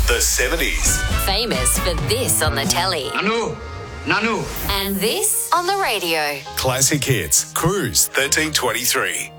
The 70s. Famous for this on the telly. Nanu. And this on the radio. Classic hits. Cruise 1323.